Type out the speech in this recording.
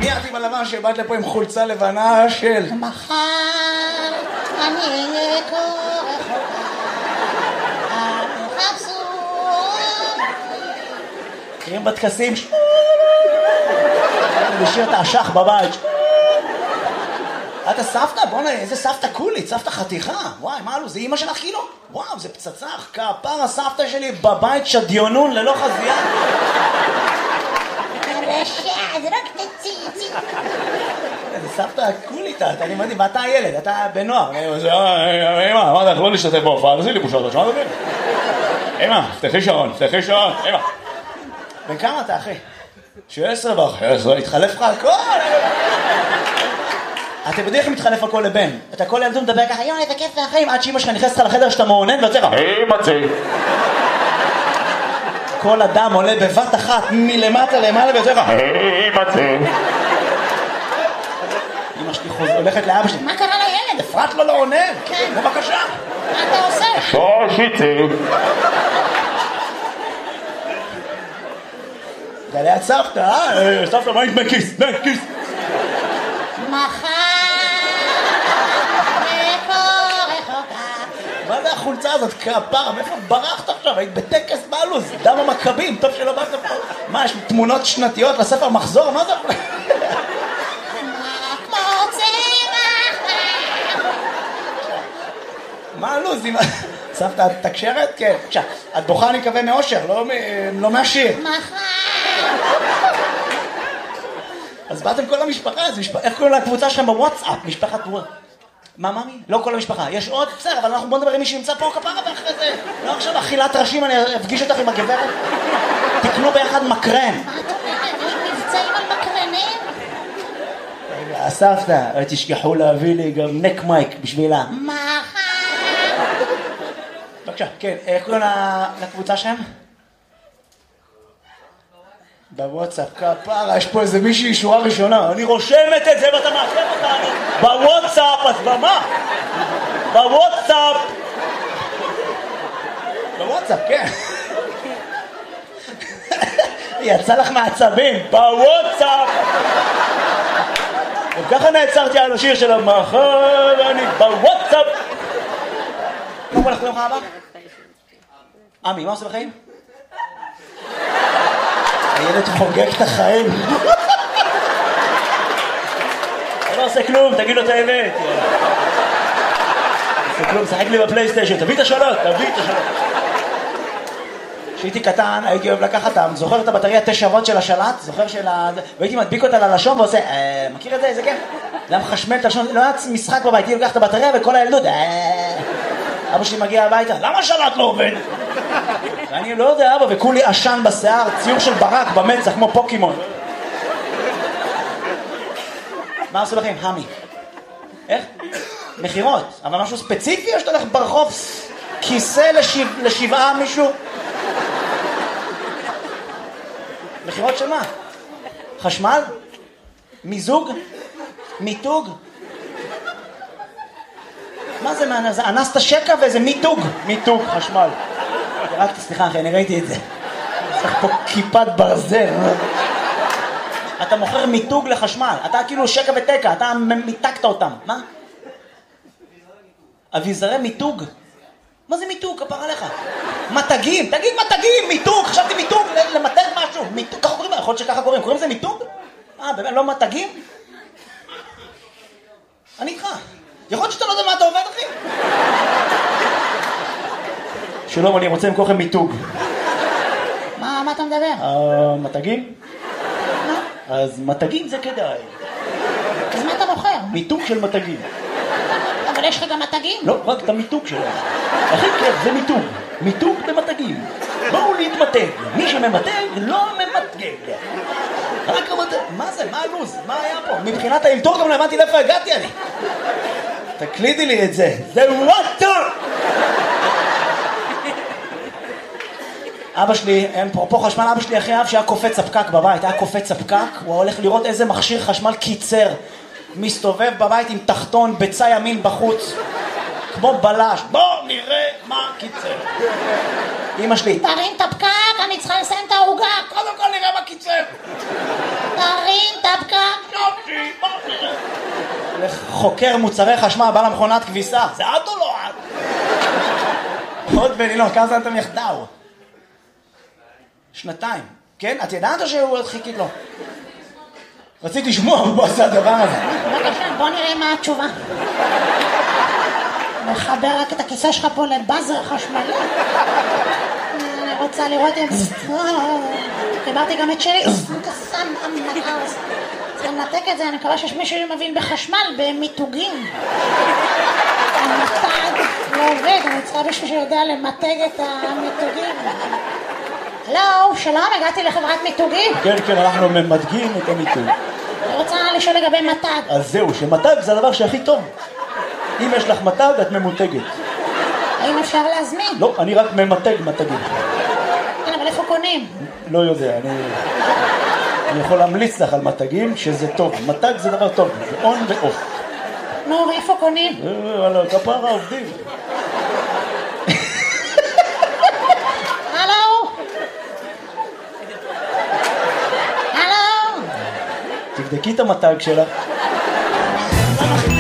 מי את עם הלבן שבאת לפה עם חולצה לבנה של... מחר אני אהיה כה רחוקה, אל תחפשו. מכירים בטקסים? לשיר את האשך בבית. את הסבתא? בוא'נה, איזה סבתא קולית, סבתא חתיכה. וואי, מה אלו, זה אמא שלך כאילו? וואו, זה פצצה, כפר הסבתא שלי בבית שדיונון ללא חזייה. רשע, זה רק תציצי. זה סבתא קולית, אני מדהים, ואתה הילד, אתה בנוער. אמא, אמרת לך לא להשתתף בהופעה, תעשי לי בושות, תשמע דבר. אמא, פתחי שעון, אמא. בן כמה אתה, אחי? 16 התחלף לך הכל. אתם יודעים איך מתחלף הכל לבן? אתה כל ילדות מדבר ככה, יואי, זה כיף והחיים, עד שאמא שלך נכנסת לך לחדר שאתה מעונן ויוצא לך, מצי. כל אדם עולה בבת אחת מלמטה למעלה ויוצא לך, מצי. אמא שלי הולכת לאבא שלי, מה קרה לילד? אפרת לו לא עונן. כן. בבקשה. מה אתה עושה? שושיצי. זה ליד סבתא, סבתא, מה עם כיס? מחר מה זה החולצה הזאת? כפרה, מאיפה ברחת עכשיו? היית בטקס בעלוז, דם המכבים, טוב שלא באת פה. מה, יש תמונות שנתיות לספר מחזור? מה זה? מה הלוז? סבתא, את תקשרת? כן. עכשיו, את בוכה אני מקווה מאושר, לא מהשיר. אז באתם כל המשפחה, איך קוראים לקבוצה שלכם בוואטסאפ? משפחת וואט. מה, מאמי? לא כל המשפחה. יש עוד? בסדר, אבל אנחנו בוא נדבר עם מי שנמצא פה כפרה ואחרי זה. לא עכשיו אכילת ראשים, אני אפגיש אותך עם הגברת. תקנו ביחד מקרן. מה את אומרת? יש מבצעים על מקרנים? הסבתא, תשכחו להביא לי גם נק מייק בשבילה. מחר. בבקשה, כן, איך קוראים לקבוצה שלהם? בוואטסאפ, כפרה, יש פה איזה מישהי שורה ראשונה. אני רושמת את זה ואתה מעכב אותנו. בוואטסאפ, אז במה? בוואטסאפ, כן. יצא לך מעצבים. בוואטסאפ. וככה נעצרתי על השיר של המחר, אני בוואטסאפ. מה קורה לך ביום הבא? עמי, מה עושה בחיים? הילד חוגג את החיים. לא עושה כלום, תגיד לו את האמת. עושה כלום, שחק לי בפלייסטיישן, תביא את השאלות. כשהייתי קטן, הייתי אוהב לקחת, זוכר את הבטריה 9 וואט של השלט? זוכר והייתי מדביק אותה ללשון ועושה, מכיר את זה? איזה כן? זה היה מחשמל את הלשון, לא היה משחק בבית, הייתי לוקח את הבטריה וכל הילדות, אבא שלי מגיע הביתה, למה השלט לא עובד? ואני לא יודע, אבא, וכולי עשן בשיער, ציור של ברק במצח, כמו פוקימון. מה עשו לכם? המי. איך? מחירות. אבל משהו ספציפי, או שאתה הולך ברחוב כיסא לשבעה מישהו? מחירות של מה? חשמל? מיזוג? מיתוג? מה זה? זה אנסת שקע ואיזה מיתוג, חשמל. רק סליחה אחי, אני ראיתי את זה. צריך פה כיפת ברזל. אתה מוכר מיתוג לחשמל. אתה כאילו שקע ותקע, אתה מיתקת אותם. מה? אביזרי מיתוג? מה זה מיתוג? כפר עליך. מתגים, תגיד מתגים, מיתוג. חשבתי מיתוג, למתג משהו. מיתוג, ככה קוראים? יכול להיות שככה קוראים. קוראים לזה מיתוג? באמת, לא מתגים? אני איתך. יכול להיות שאתה לא יודע מה אתה עובד, אחי? שלום, אני רוצה למכור לכם מיתוג. מה אתה מדבר? מתגים? אז מתגים זה כדאי. אז מה אתה מוכר? מיתוג של מתגים. אבל יש לך גם מתגים? לא, רק את המיתוג שלהם. הכי כיף, זה מיתוג. מיתוג במתגים. בואו להתמתג. מי שממתג לא ממתגג. רק המתג. מה זה? מה הלוז? מה היה פה? מבחינת האלתור גם לא הבנתי לאיפה הגעתי אני. תקלידי לי את זה. זה וואטר! אבא שלי, אין פה חשמל, אבא שלי אחרי אב שהיה קופץ הפקק בבית, היה קופץ הפקק, הוא הולך לראות איזה מכשיר חשמל קיצר, מסתובב בבית עם תחתון בצע ימין בחוץ, כמו בלש, בוא נראה מה קיצר. אמא שלי, תרים את הפקק, אני צריכה לסיים את העוגה. קודם כל נראה מה קיצר. תרים את הפקק. לא חוקר מוצרי חשמל, בא למכונת כביסה. זה את או לא את? עוד בנילון, כמה זמן אתם יחדיו? 2 כן? את ידעת או שהוא חיכית לו? רציתי לשמוע, הוא עושה הדבר הזה. בבקשה, בוא נראה מה התשובה. מחבר רק את הכיסא שלך פה לבאזר חשמלי. אני רוצה לראות את זה. חיברתי גם את שלי. צריך לנתק את זה, אני מקווה שיש מישהו שמבין בחשמל, במיתוגים. המתג לא עובד, אני צריכה מישהו שיודע למתג את המיתוגים. הלו, שלום, הגעתי לחברת מיתוגים. כן, אנחנו ממתגים את המיתוג. אני רוצה לשאול לגבי מתג. אז זהו, שמתג זה הדבר שהכי טוב. אם יש לך מתג, את ממותגת. האם אפשר להזמין? לא, אני רק ממתג מתגים. כן, אבל איפה קונים? לא יודע, אני יכול להמליץ לך על מתגים שזה טוב. מתג זה דבר טוב, זה און ואוף. נו, ואיפה קונים? על כפרה עובדים. הלו? הלו? תבדקי את המתג שלך.